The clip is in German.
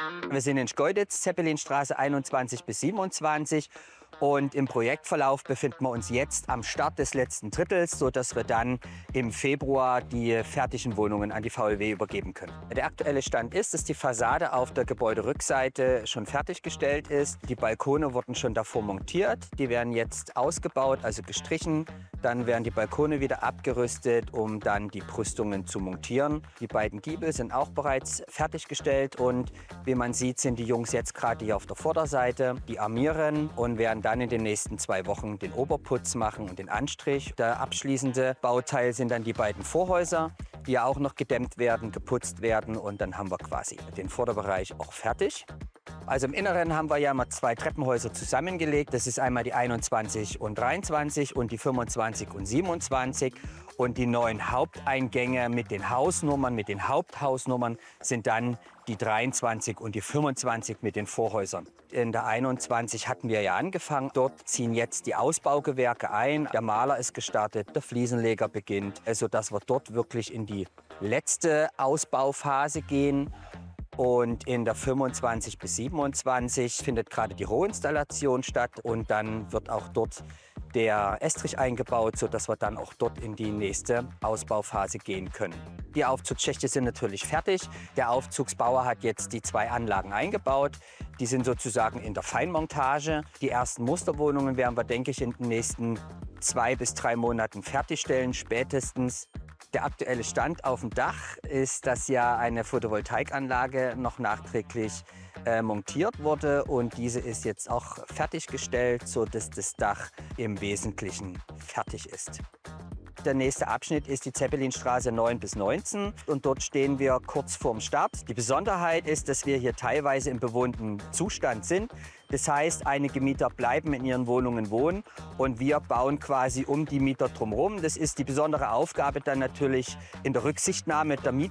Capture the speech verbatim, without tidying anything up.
Wir sind in Schkeuditz, Zeppelinstraße einundzwanzig bis siebenundzwanzig. Und im Projektverlauf befinden wir uns jetzt am Start des letzten Drittels, sodass wir dann im Februar die fertigen Wohnungen an die V L W übergeben können. Der aktuelle Stand ist, dass die Fassade auf der Gebäuderückseite schon fertiggestellt ist. Die Balkone wurden schon davor montiert. Die werden jetzt ausgebaut, also gestrichen. Dann werden die Balkone wieder abgerüstet, um dann die Brüstungen zu montieren. Die beiden Giebel sind auch bereits fertiggestellt und wie man sieht, sind die Jungs jetzt gerade hier auf der Vorderseite. Die armieren und werden dann in den nächsten zwei Wochen den Oberputz machen und den Anstrich. Der abschließende Bauteil sind dann die beiden Vorhäuser, die ja auch noch gedämmt werden, geputzt werden und dann haben wir quasi den Vorderbereich auch fertig. Also im Inneren haben wir ja mal zwei Treppenhäuser zusammengelegt. Das ist einmal die einundzwanzig und dreiundzwanzig und die fünfundzwanzig und siebenundzwanzig. Und die neuen Haupteingänge mit den Hausnummern, mit den Haupthausnummern sind dann die dreiundzwanzig und die fünfundzwanzig mit den Vorhäusern. In der einundzwanzig hatten wir ja angefangen. Dort ziehen jetzt die Ausbaugewerke ein. Der Maler ist gestartet, der Fliesenleger beginnt, sodass wir dort wirklich in die letzte Ausbauphase gehen. Und in der fünfundzwanzig bis siebenundzwanzig findet gerade die Rohinstallation statt und dann wird auch dort der Estrich eingebaut, sodass wir dann auch dort in die nächste Ausbauphase gehen können. Die Aufzugsschächte sind natürlich fertig. Der Aufzugsbauer hat jetzt die zwei Anlagen eingebaut. Die sind sozusagen in der Feinmontage. Die ersten Musterwohnungen werden wir, denke ich, in den nächsten zwei bis drei Monaten fertigstellen, spätestens. Der aktuelle Stand auf dem Dach ist, dass ja eine Photovoltaikanlage noch nachträglich äh, montiert wurde und diese ist jetzt auch fertiggestellt, sodass das Dach im Wesentlichen fertig ist. Der nächste Abschnitt ist die Zeppelinstraße neun bis neunzehn und dort stehen wir kurz vorm Start. Die Besonderheit ist, dass wir hier teilweise im bewohnten Zustand sind. Das heißt, einige Mieter bleiben in ihren Wohnungen wohnen und wir bauen quasi um die Mieter drumherum. Das ist die besondere Aufgabe dann natürlich in der Rücksichtnahme der Mieter.